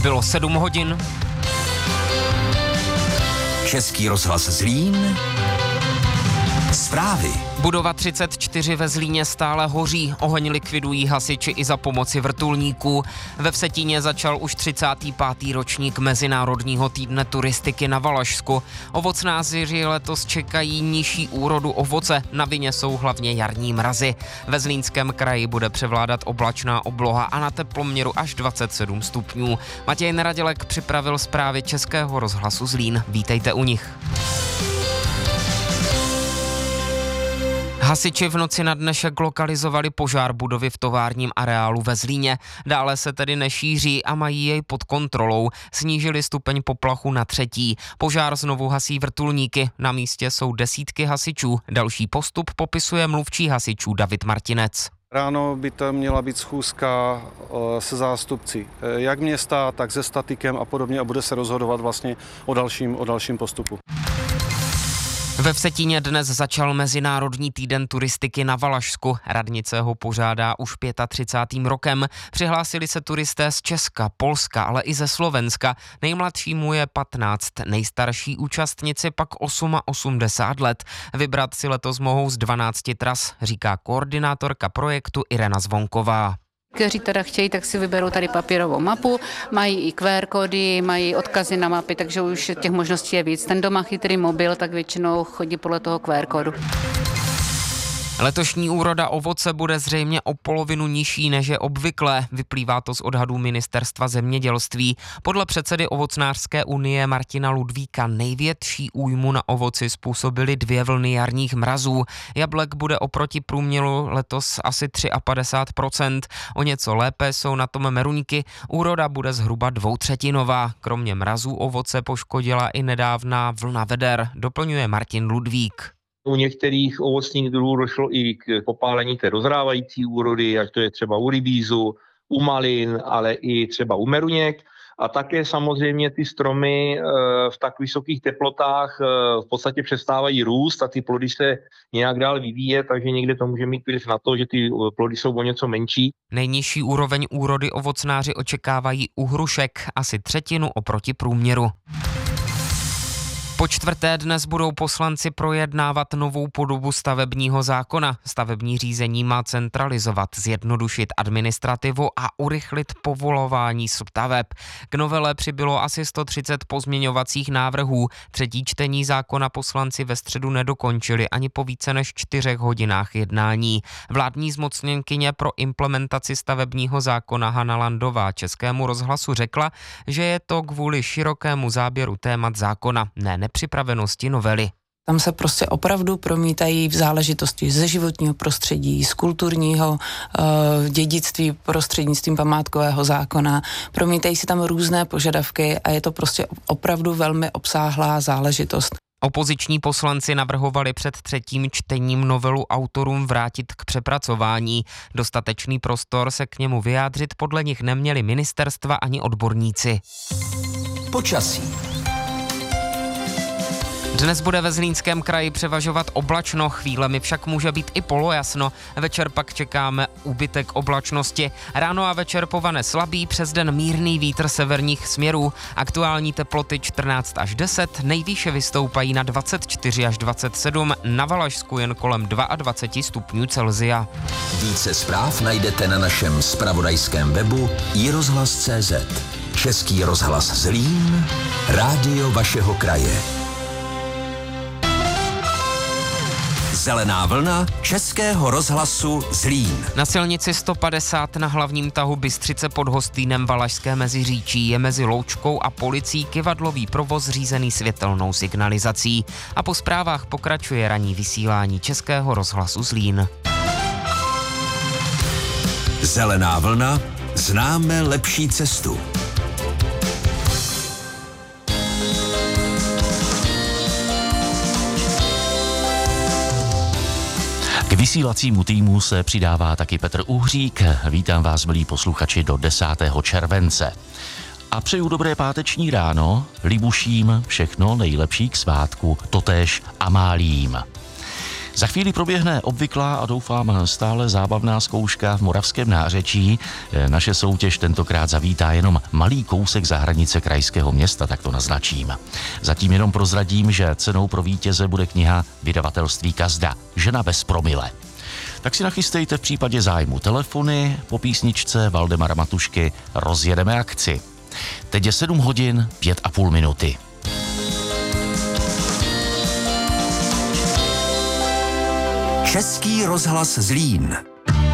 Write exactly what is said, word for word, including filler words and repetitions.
Bylo sedm hodin. Český rozhlas Zlín. Zprávy. Budova třicet čtyři ve Zlíně stále hoří. Oheň likvidují hasiči i za pomoci vrtulníků. Ve Vsetíně začal už třicátý pátý ročník Mezinárodního týdne turistiky na Valašsku. Ovocnáři letos čekají nižší úrodu ovoce. Na vině jsou hlavně jarní mrazy. Ve Zlínském kraji bude převládat oblačná obloha a na teploměru až dvacet sedm stupňů. Matěj Neradělek připravil zprávy Českého rozhlasu Zlín. Vítejte u nich. Hasiči v noci na dnešek lokalizovali požár budovy v továrním areálu ve Zlíně. Dále se tedy nešíří a mají jej pod kontrolou. Snížili stupeň poplachu na třetí. Požár znovu hasí vrtulníky. Na místě jsou desítky hasičů. Další postup popisuje mluvčí hasičů David Martinec. Ráno by to měla být schůzka se zástupci jak města, tak se statikem a podobně a bude se rozhodovat vlastně o dalším, o dalším postupu. Ve Vsetíně dnes začal Mezinárodní týden turistiky na Valašsku. Radnice ho pořádá už třicátým rokem. Přihlásili se turisté z Česka, Polska, ale i ze Slovenska. Nejmladšímu je patnáct, nejstarší účastnici pak osmdesát osm let. Vybrat si letos mohou z dvanácti tras, říká koordinátorka projektu Irena Zvonková. Kteří teda chtějí, tak si vyberou tady papírovou mapu, mají i Q R kódy, mají odkazy na mapy, takže už těch možností je víc. Ten, kdo má chytrý mobil, tak většinou chodí podle toho Q R kódu. Letošní úroda ovoce bude zřejmě o polovinu nižší než je obvyklé. Vyplývá to z odhadů Ministerstva zemědělství. Podle předsedy Ovocnářské unie Martina Ludvíka největší újmu na ovoci způsobily dvě vlny jarních mrazů. Jablek bude oproti průměru letos asi padesát tři procent. O něco lépe jsou na tom meruňky. Úroda bude zhruba dvoutřetinová. Kromě mrazů ovoce poškodila i nedávná vlna veder, doplňuje Martin Ludvík. U některých ovocných druhů došlo i k popálení té dozrávající úrody, ať to je třeba u rybízu, u malin, ale i třeba u meruněk. A také samozřejmě ty stromy v tak vysokých teplotách v podstatě přestávají růst a ty plody se nějak dál vyvíjet, takže někde to může mít vliv na to, že ty plody jsou o něco menší. Nejnižší úroveň úrody ovocnáři očekávají u hrušek, asi třetinu oproti průměru. Po čtvrté dnes budou poslanci projednávat novou podobu stavebního zákona. Stavební řízení má centralizovat, zjednodušit administrativu a urychlit povolování staveb. K novele přibylo asi sto třicet pozměňovacích návrhů. Třetí čtení zákona poslanci ve středu nedokončili ani po více než čtyřech hodinách jednání. Vládní zmocněnkyně pro implementaci stavebního zákona Hana Landová Českému rozhlasu řekla, že je to kvůli širokému záběru témat zákona, ne nepřipravenosti novely. Tam se prostě opravdu promítají v záležitosti ze životního prostředí, z kulturního e, dědictví prostřednictvím památkového zákona. Promítají se tam různé požadavky a je to prostě opravdu velmi obsáhlá záležitost. Opoziční poslanci navrhovali před třetím čtením novelu autorům vrátit k přepracování. Dostatečný prostor se k němu vyjádřit podle nich neměli ministerstva ani odborníci. Počasí. Dnes bude ve Zlínském kraji převažovat oblačno, chvílemi však může být i polojasno. Večer pak čekáme úbytek oblačnosti. Ráno a večer povane slabý, přes den mírný vítr severních směrů. Aktuální teploty čtrnáct až deset, nejvýše vystoupají na dvacet čtyři až dvacet sedm, na Valašsku jen kolem dvacet dva stupňů Celsia. Více zpráv najdete na našem zpravodajském webu i rozhlas tečka cé zet. Český rozhlas Zlín, rádio vašeho kraje. Zelená vlna Českého rozhlasu Zlín. Na silnici sto padesát na hlavním tahu Bystřice pod Hostýnem Valašské Meziříčí je mezi Loučkou a policií kyvadlový provoz řízený světelnou signalizací. A po zprávách pokračuje ranní vysílání Českého rozhlasu Zlín. Zelená vlna, známe lepší cestu. K vysílacímu týmu se přidává taky Petr Uhřík. Vítám vás, milí posluchači, do desátého července. A přeju dobré páteční ráno, Libuším všechno nejlepší k svátku, totéž Amálím. Za chvíli proběhne obvyklá a doufám stále zábavná zkouška v Moravském Nářečí. Naše soutěž tentokrát zavítá jenom malý kousek za hranice krajského města, tak to naznačím. Zatím jenom prozradím, že cenou pro vítěze bude kniha vydavatelství Kazda Žena bez promile. Tak si nachystejte v případě zájmu telefony, po písničce Valdemara Matušky rozjedeme akci. Teď je sedm hodin, pět a půl minuty. Český rozhlas Zlín.